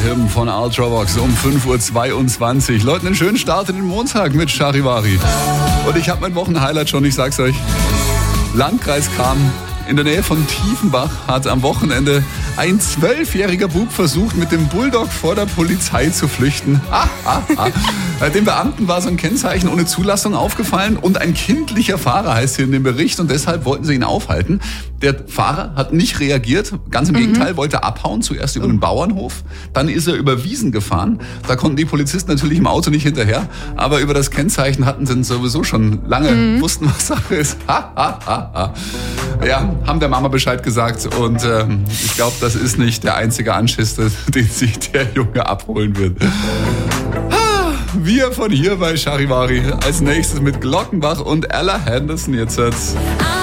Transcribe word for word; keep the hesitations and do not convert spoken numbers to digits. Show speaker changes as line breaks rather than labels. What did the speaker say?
Him von Ultravox um fünf Uhr zweiundzwanzig. Leute, einen schönen Start in den Montag mit Charivari. Und ich habe mein Wochenhighlight schon, ich sag's euch. Landkreis Cham. In der Nähe von Tiefenbach hat am Wochenende ein zwölfjähriger Bub versucht, mit dem Bulldog vor der Polizei zu flüchten. Ah, ah, ah. Dem Beamten war so ein Kennzeichen ohne Zulassung aufgefallen und ein kindlicher Fahrer heißt hier in dem Bericht und deshalb wollten sie ihn aufhalten. Der Fahrer hat nicht reagiert, ganz im mhm. Gegenteil, wollte abhauen, zuerst über den Bauernhof, dann ist er über Wiesen gefahren. Da konnten die Polizisten natürlich im Auto nicht hinterher, aber über das Kennzeichen hatten sie sowieso schon lange, mhm. wussten, was Sache ist. Ha, ha, ha, ha. Ja, haben der Mama Bescheid gesagt und ähm, ich glaube, das ist nicht der einzige Anschiss, den sich der Junge abholen wird. Wir von hier bei Charivari als nächstes mit Glockenbach und Ella Henderson jetzt.